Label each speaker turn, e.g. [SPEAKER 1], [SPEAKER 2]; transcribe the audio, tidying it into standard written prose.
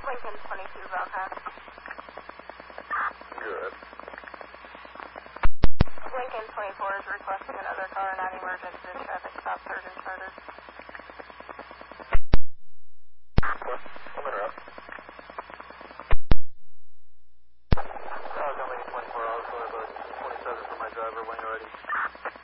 [SPEAKER 1] Lincoln 22, Velcon.
[SPEAKER 2] Good.
[SPEAKER 1] Lincoln 24 is requesting another car, non-emergent to traffic stop, Surgeon Charter.
[SPEAKER 2] One minute up. Lincoln 24, I was going about 27 for my driver when you're ready.